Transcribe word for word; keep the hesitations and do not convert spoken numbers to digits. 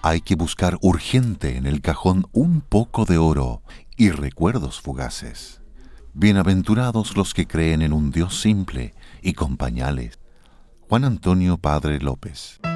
Hay que buscar urgente en el cajón un poco de oro y recuerdos fugaces. Bienaventurados los que creen en un Dios simple y con pañales. Juan Antonio Padre López.